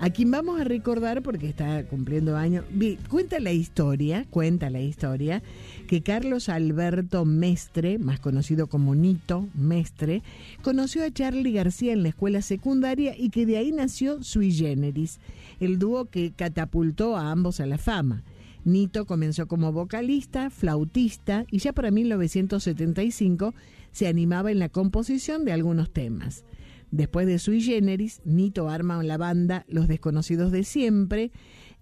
a quien vamos a recordar porque está cumpliendo años. Cuenta la historia que Carlos Alberto Mestre, más conocido como Nito Mestre, conoció a Charly García en la escuela secundaria y que de ahí nació Sui Generis, el dúo que catapultó a ambos a la fama. Nito comenzó como vocalista, flautista y ya para 1975 se animaba en la composición de algunos temas. Después de Sui Generis, Nito arma la banda Los Desconocidos de Siempre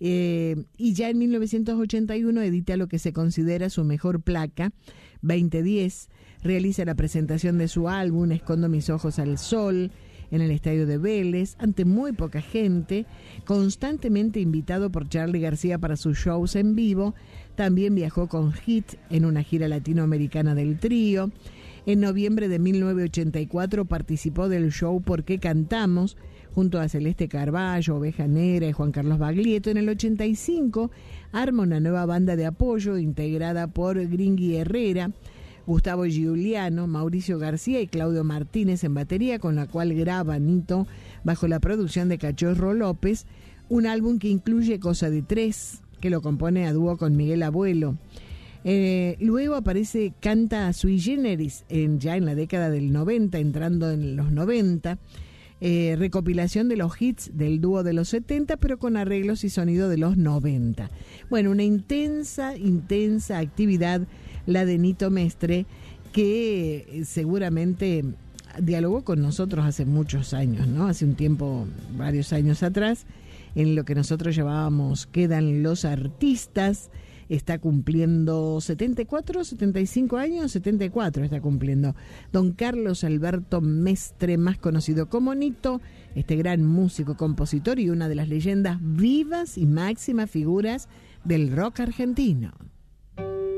y ya en 1981 edita lo que se considera su mejor placa, 2010, realiza la presentación de su álbum Escondo mis ojos al sol en el estadio de Vélez, ante muy poca gente, constantemente invitado por Charly García para sus shows en vivo. También viajó con Hit en una gira latinoamericana del trío. En noviembre de 1984 participó del show ¿Por qué cantamos?, junto a Celeste Carballo, Oveja Negra y Juan Carlos Baglietto. En el 85 arma una nueva banda de apoyo integrada por Gringui Herrera, Gustavo Giuliano, Mauricio García y Claudio Martínez en batería, con la cual graba Nito bajo la producción de Cachorro López, un álbum que incluye Cosa de Tres, que lo compone a dúo con Miguel Abuelo. Luego aparece Canta Sui Generis ya en la década del 90, entrando en los 90, recopilación de los hits del dúo de los 70, pero con arreglos y sonido de los 90. Bueno, una intensa actividad la de Nito Mestre, que seguramente dialogó con nosotros hace muchos años, ¿no? Hace un tiempo, varios años atrás, en lo que nosotros llamábamos Quedan los Artistas. Está cumpliendo 74, 75 años, 74 está cumpliendo. Don Carlos Alberto Mestre, más conocido como Nito, este gran músico, compositor y una de las leyendas vivas y máximas figuras del rock argentino.